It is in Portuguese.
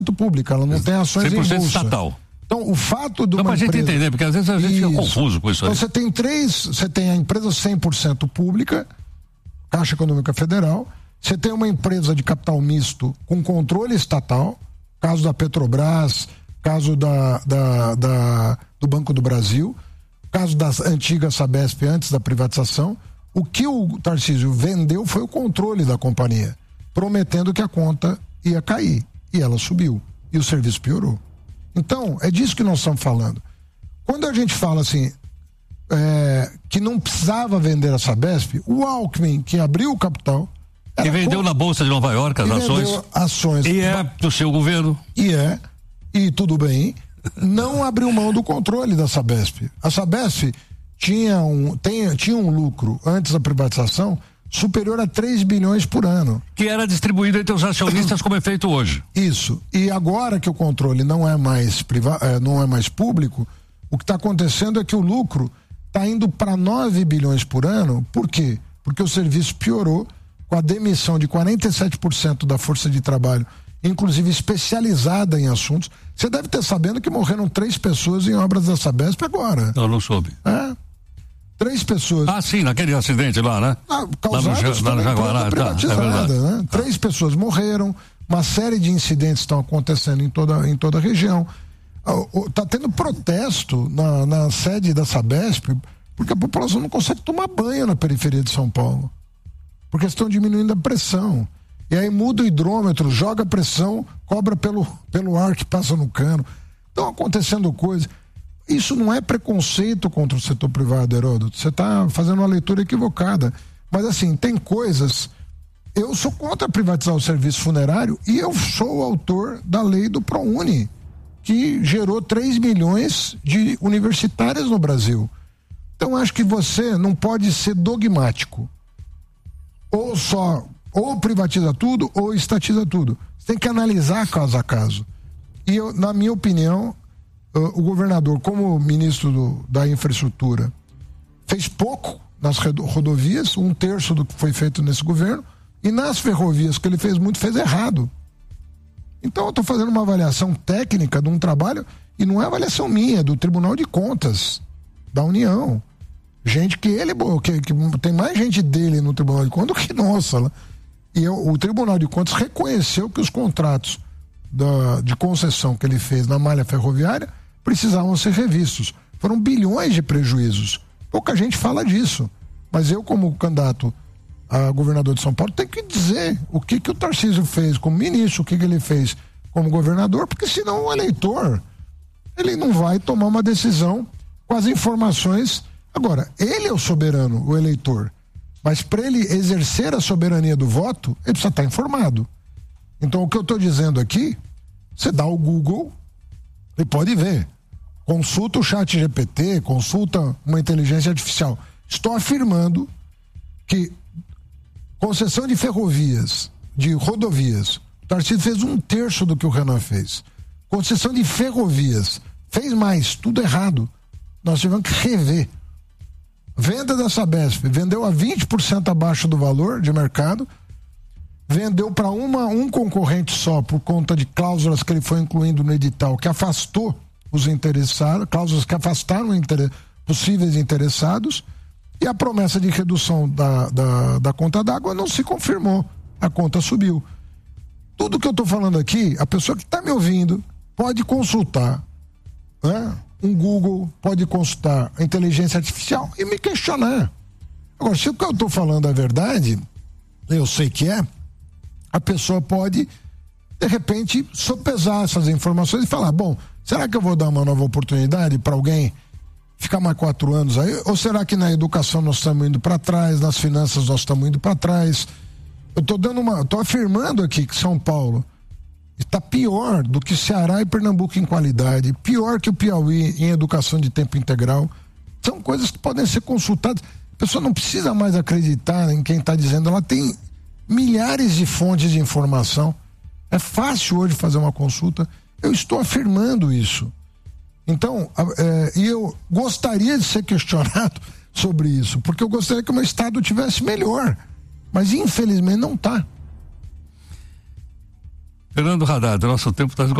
pública, ela não tem ações em bolsa. 100% estatal. Então, o fato de uma pra empresa... gente entender, porque às vezes a gente fica confuso com isso aí. Então, você tem a empresa 100% pública, Caixa Econômica Federal, você tem uma empresa de capital misto com controle estatal, caso da Petrobras, caso do Banco do Brasil, caso da antiga Sabesp antes da privatização. O que o Tarcísio vendeu foi o controle da companhia, prometendo que a conta ia cair, e ela subiu, e o serviço piorou. Então, é disso que nós estamos falando. Quando a gente fala assim, que não precisava vender a Sabesp, o Alckmin, que abriu o capital... E vendeu na Bolsa de Nova York as ações. E é do seu governo. E tudo bem, não abriu mão do controle da Sabesp. A Sabesp tinha um lucro, antes da privatização, superior a 3 bilhões por ano. Que era distribuído entre os acionistas como é feito hoje. Isso. E agora que o controle não é mais público, o que está acontecendo é que o lucro está indo para 9 bilhões por ano. Por quê? Porque o serviço piorou com a demissão de 47% da força de trabalho, inclusive especializada em assuntos. Você deve ter sabendo que morreram 3 pessoas em obras da Sabesp agora. Eu não soube. 3 pessoas. Ah, sim, naquele acidente lá, né? Causados lá no Jaguará, privatizada, né? 3 pessoas morreram, uma série de incidentes estão acontecendo em toda a região. Está tendo protesto na sede da Sabesp, porque a população não consegue tomar banho na periferia de São Paulo. Porque estão diminuindo a pressão. E aí muda o hidrômetro, joga a pressão, cobra pelo ar que passa no cano. Estão acontecendo coisas. Isso não é preconceito contra o setor privado, Heródoto. Você está fazendo uma leitura equivocada. Mas assim, tem coisas... Eu sou contra privatizar o serviço funerário e eu sou o autor da lei do ProUni, que gerou 3 milhões de universitárias no Brasil. Então acho que você não pode ser dogmático. Ou privatiza tudo ou estatiza tudo. Você tem que analisar caso a caso. E na minha opinião, o governador, como ministro da infraestrutura, fez pouco nas rodovias, 1/3 do que foi feito nesse governo, e nas ferrovias que ele fez muito, fez errado. Então eu estou fazendo uma avaliação técnica de um trabalho, e não é avaliação minha, é do Tribunal de Contas da União. Gente que tem mais gente dele no Tribunal de Contas do que nossa. E o Tribunal de Contas reconheceu que os contratos de concessão que ele fez na malha ferroviária precisavam ser revistos. Foram bilhões de prejuízos. Pouca gente fala disso. Mas eu, como candidato a governador de São Paulo, tenho que dizer o que o Tarcísio fez como ministro, o que ele fez como governador, porque senão o eleitor, ele não vai tomar uma decisão com as informações. Agora, ele é o soberano, o eleitor. Mas para ele exercer a soberania do voto, ele precisa estar informado. Então, o que eu estou dizendo aqui, você dá o Google e pode ver. Consulta o ChatGPT, consulta uma inteligência artificial. Estou afirmando que concessão de ferrovias, de rodovias, o Tarcísio fez 1/3 do que o Renan fez. Concessão de ferrovias, fez mais, tudo errado. Nós tivemos que rever. Venda da Sabesp, vendeu a 20% abaixo do valor de mercado, vendeu para um concorrente só por conta de cláusulas que ele foi incluindo no edital, que afastou os interessados, cláusulas que afastaram possíveis interessados, e a promessa de redução da conta d'água não se confirmou, a conta subiu. Tudo que eu estou falando aqui, a pessoa que está me ouvindo pode consultar, né? Um Google, pode consultar a inteligência artificial e me questionar. Agora, se o que eu estou falando é verdade, eu sei que é, a pessoa pode, de repente, sopesar essas informações e falar, bom, será que eu vou dar uma nova oportunidade para alguém ficar mais 4 anos aí? Ou será que na educação nós estamos indo para trás, nas finanças nós estamos indo para trás? Eu estou afirmando aqui que São Paulo está pior do que Ceará e Pernambuco em qualidade, pior que o Piauí em educação de tempo integral. São coisas que podem ser consultadas. A pessoa não precisa mais acreditar em quem está dizendo, ela tem milhares de fontes de informação. É fácil hoje fazer uma consulta. Eu estou afirmando isso. Então, e eu gostaria de ser questionado sobre isso, porque eu gostaria que o meu estado tivesse melhor, mas infelizmente não está. Fernando Haddad, nosso tempo está esgotado.